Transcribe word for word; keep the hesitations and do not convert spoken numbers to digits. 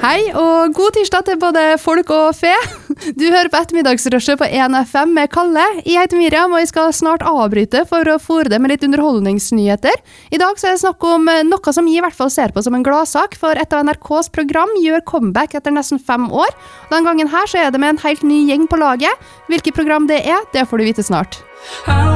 Hei, og god tirsdag til både folk og fe. Du hører på ettermiddagsrushet på en F M med Kalle. Jeg heter Miriam, og jeg skal snart avbryte for å fôre det med litt underholdningsnyheter. I dag så er det snakk om noe som jeg i hvert fall ser på som en gladsak, for et av N R K's program gjør comeback etter nesten fem år. Den gangen her så er det med en helt ny gjeng på laget. Hvilket program det er, det får du vite snart.